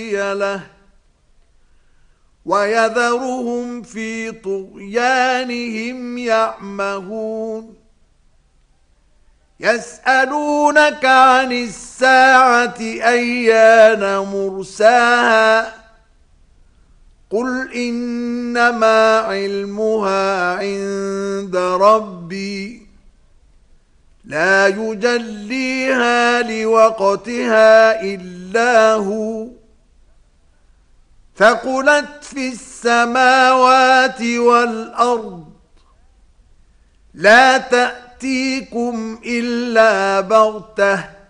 له ويذرهم في طغيانهم يعمهون يسألونك عن الساعة أيان مرساها قل إنما علمها عند ربي لا يجليها لوقتها إلا هو ثقلت في السماوات والأرض لا تأتيكم إلا بغتة